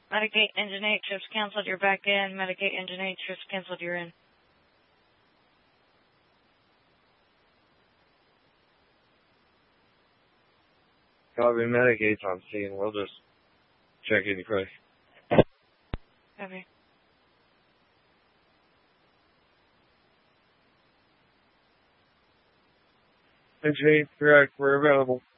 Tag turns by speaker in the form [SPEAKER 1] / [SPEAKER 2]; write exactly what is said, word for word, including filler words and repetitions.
[SPEAKER 1] Medicate engine eight trips canceled, you're back in. Medicate engine eight trips canceled, you're in.
[SPEAKER 2] Copy, Medicate's on scene. We'll just check any price.
[SPEAKER 1] Copy.
[SPEAKER 2] Engine eight, correct. We're available.